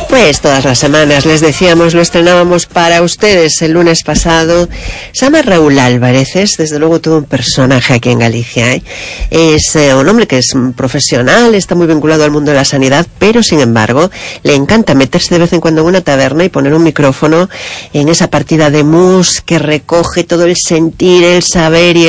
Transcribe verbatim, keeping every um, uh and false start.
Pues todas las semanas, les decíamos, lo estrenábamos para ustedes el lunes pasado. Se llama Raúl Álvarez, es desde luego todo un personaje aquí en Galicia, ¿eh? Es eh, un hombre que es profesional, está muy vinculado al mundo de la sanidad, pero sin embargo le encanta meterse de vez en cuando en una taberna y poner un micrófono en esa partida de mus que recoge todo el sentir, el saber y